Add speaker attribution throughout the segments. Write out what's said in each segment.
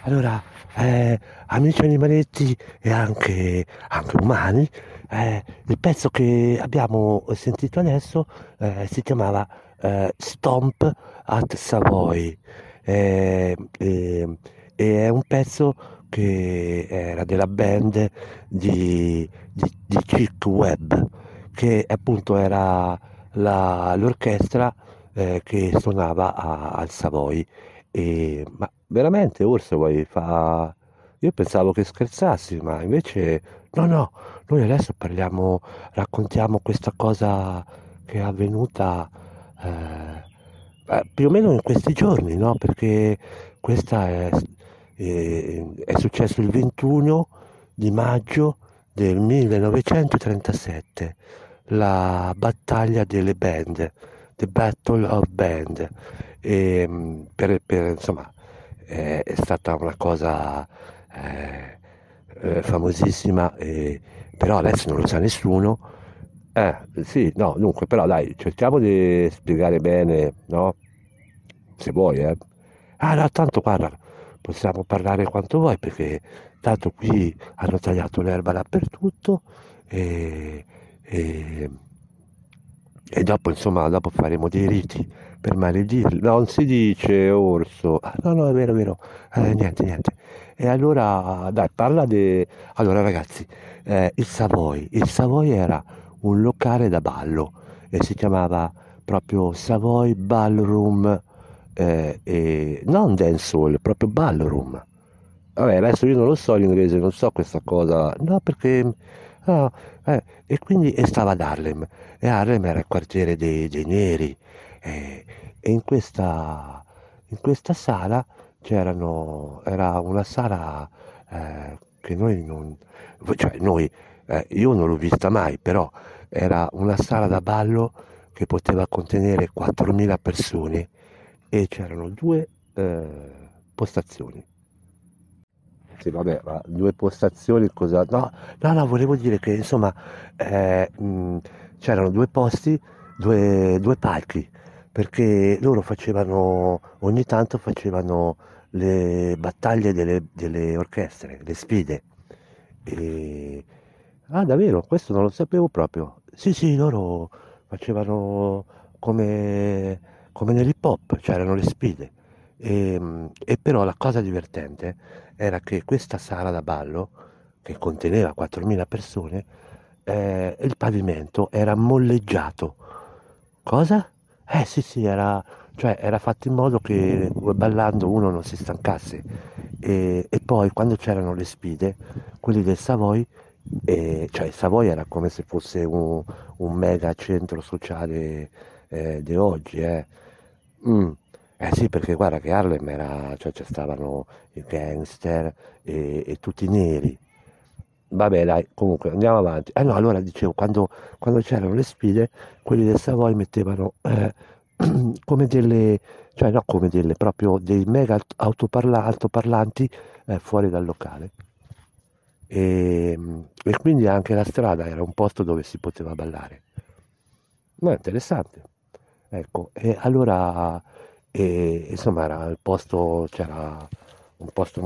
Speaker 1: Allora, amici animaletti e anche umani, il pezzo che abbiamo sentito adesso si chiamava Stomp at Savoy. Eh, e, e è un pezzo che era della band di Chick Webb, che appunto era l'orchestra che suonava al Savoy. Ma veramente Orso vuoi fa... Io pensavo che scherzassi, ma invece no, no, noi adesso parliamo, raccontiamo questa cosa che è avvenuta più o meno in questi giorni, no? Perché questa è successo il 21 di maggio del 1937, la battaglia delle band, The Battle of Band. Insomma, è stata una cosa famosissima, però adesso non lo sa nessuno. Sì, no, dunque, però dai, cerchiamo di spiegare bene, no? Se vuoi, eh. Ah, no, tanto guarda, possiamo parlare quanto vuoi, perché tanto qui hanno tagliato l'erba dappertutto e, e- e dopo, insomma, dopo faremo dei riti per maledirli. No, non si dice orso. Ah, no, no, è vero, è vero. Niente, niente. E allora, dai, parla di... Allora, ragazzi, il Savoy. Il Savoy era un locale da ballo e si chiamava proprio Savoy Ballroom, e non dance hall, proprio ballroom. Vabbè, adesso io non lo so l'inglese, non so questa cosa. No, perché... no, e quindi e stava ad Harlem. E Harlem era il quartiere dei neri. eh, e in questa sala era una sala che noi non... Cioè noi, io non l'ho vista mai, però era una sala da ballo che poteva contenere 4.000 persone e c'erano due postazioni. Sì, vabbè, ma due postazioni cosa... No, no, no, volevo dire che insomma c'erano due posti, due palchi, perché loro facevano, ogni tanto facevano le battaglie delle orchestre, le sfide. E... Ah, davvero? Questo non lo sapevo proprio. Sì, sì, loro facevano come, come nell'hip hop, c'erano le sfide. E però la cosa divertente era che questa sala da ballo, che conteneva 4.000 persone, il pavimento era molleggiato. Cosa? Sì, sì, cioè, era fatto in modo che ballando uno non si stancasse. E poi quando c'erano le sfide, quelli del Savoy, cioè il Savoy era come se fosse un mega centro sociale di oggi, eh. Mm. Eh sì, perché guarda che Harlem era, cioè ci stavano i gangster e tutti neri. Vabbè, dai, comunque andiamo avanti. No, allora dicevo, quando c'erano le sfide, quelli del Savoy mettevano come delle, cioè no come delle, proprio dei mega altoparlanti fuori dal locale. E quindi anche la strada era un posto dove si poteva ballare. No, è interessante. Ecco, e allora, insomma, era il posto, c'era un posto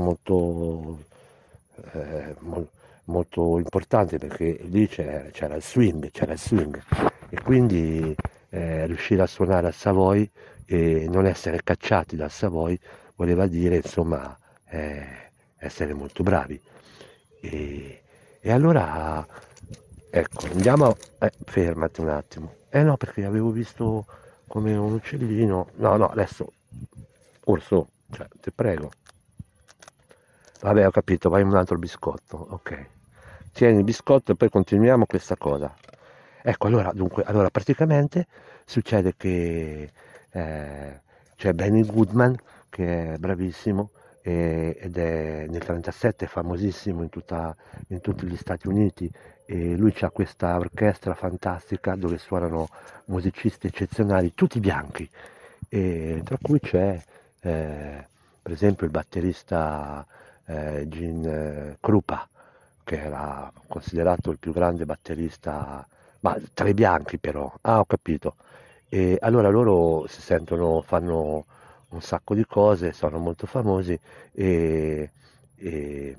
Speaker 1: molto importante perché lì c'era il swing e quindi riuscire a suonare al Savoy e non essere cacciati dal Savoy voleva dire, insomma, essere molto bravi. E, e allora, ecco, andiamo, fermati un attimo. No, perché avevo visto come un uccellino. No, no, adesso, orso, cioè, ti prego. Vabbè, ho capito, vai un altro biscotto, ok. Tieni il biscotto e poi continuiamo questa cosa. Ecco, allora, dunque, allora praticamente succede che c'è Benny Goodman, che è bravissimo, ed è nel 37 famosissimo in tutti gli Stati Uniti, e lui ha questa orchestra fantastica dove suonano musicisti eccezionali, tutti bianchi, e tra cui c'è per esempio il batterista Gene Krupa, che era considerato il più grande batterista, ma tra i bianchi però. Ah, ho capito. E allora loro si sentono, fanno un sacco di cose, sono molto famosi e, e-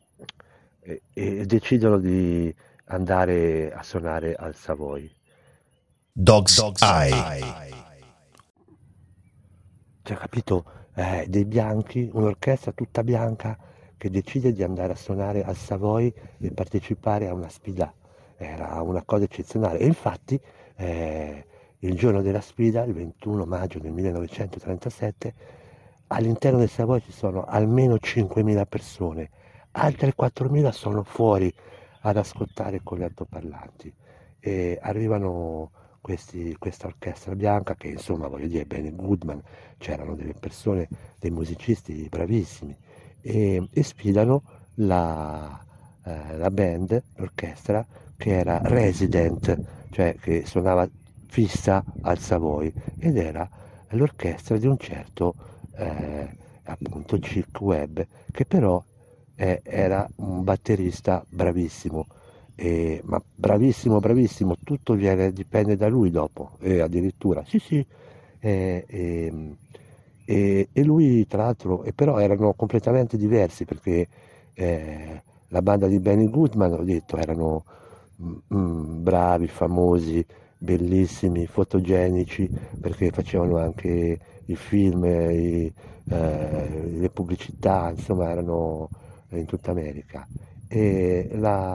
Speaker 1: e decidono di andare a suonare al Savoy.
Speaker 2: Dog's Eye.
Speaker 1: Cioè, capito? Dei bianchi, un'orchestra tutta bianca che decide di andare a suonare al Savoy e partecipare a una sfida. Era una cosa eccezionale. E infatti, eh, il giorno della sfida, il 21 maggio del 1937, all'interno del Savoy ci sono almeno 5.000 persone, altre 4.000 sono fuori ad ascoltare con gli altoparlanti. E arrivano questa orchestra bianca che insomma voglio dire Benny Goodman, c'erano delle persone, dei musicisti bravissimi e sfidano la band, l'orchestra che era resident, cioè che suonava fissa al Savoy ed era l'orchestra di un certo appunto Chick Webb che però era un batterista bravissimo. Ma bravissimo, bravissimo, tutto dipende da lui dopo, e addirittura, sì, sì, eh, ehm, e lui tra l'altro, e però erano completamente diversi perché la banda di Benny Goodman, ho detto, erano bravi, famosi, bellissimi, fotogenici, perché facevano anche i film, le pubblicità, insomma erano in tutta America. E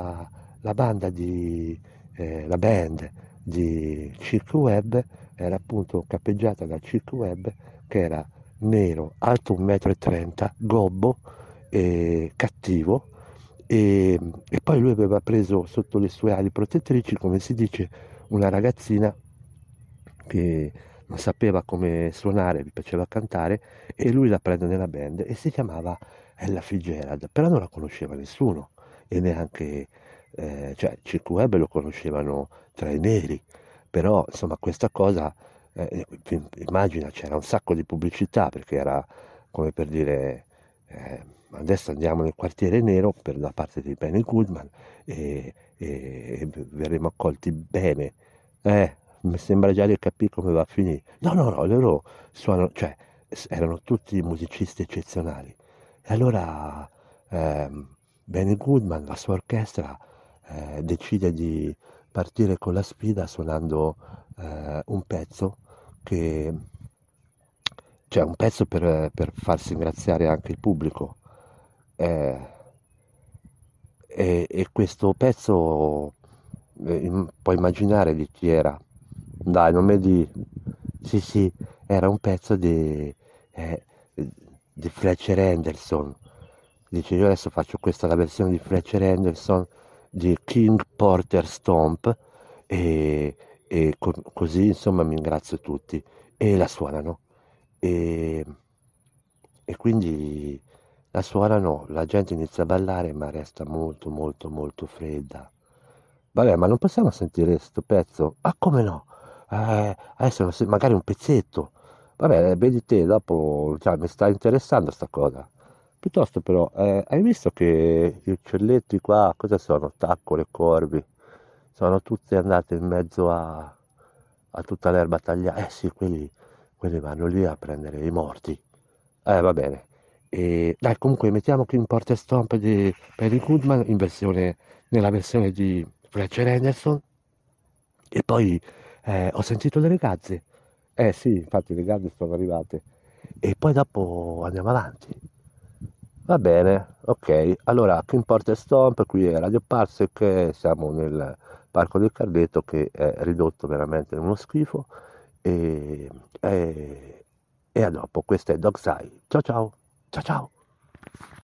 Speaker 1: la band di Chick Webb era appunto cappeggiata da Chick Webb che era nero, alto 1,30 m, gobbo e cattivo e poi lui aveva preso sotto le sue ali protettrici, come si dice, una ragazzina che non sapeva come suonare, gli piaceva cantare e lui la prende nella band e si chiamava Ella Fitzgerald, però non la conosceva nessuno e neanche, cioè Chick Webb lo conoscevano tra i neri, però insomma questa cosa, immagina c'era un sacco di pubblicità perché era come per dire adesso andiamo nel quartiere nero per la parte di Benny Goodman e verremo accolti bene. Mi sembra già di capire come va a finire. No, no, no, loro suonano, cioè erano tutti musicisti eccezionali. E allora Benny Goodman, la sua orchestra, decide di partire con la sfida suonando un pezzo che, cioè un pezzo per far ringraziare anche il pubblico. Eh, e questo pezzo puoi immaginare di chi era. Dai, non mi di... Sì, sì, era un pezzo di Fletcher Henderson. Dice, io adesso faccio questa la versione di Fletcher Henderson di King Porter Stomp e, così insomma mi ringrazio tutti e la suonano. E, e quindi la suonano, la gente inizia a ballare ma resta molto molto molto fredda. Vabbè, ma non possiamo sentire sto pezzo? Ah, come no? Adesso magari un pezzetto. Vabbè, vedi te, dopo cioè, mi sta interessando sta cosa. Piuttosto però, hai visto che gli uccelletti qua, cosa sono? Taccole, corvi, sono tutti andati in mezzo a tutta l'erba tagliata. Eh sì, quelli vanno lì a prendere i morti. Va bene. E, dai, comunque mettiamo che importa Stomp di Perry Goodman nella versione di Fletcher Henderson. E poi ho sentito le ragazze. Eh sì, infatti le gare sono arrivate. E poi dopo andiamo avanti. Va bene, ok. Allora, che importa Stomp, qui è Radio Parsec, siamo nel Parco del Cardeto che è ridotto veramente in uno schifo. E, e, e a dopo, questo è Dog's Eye. Ciao ciao, ciao ciao.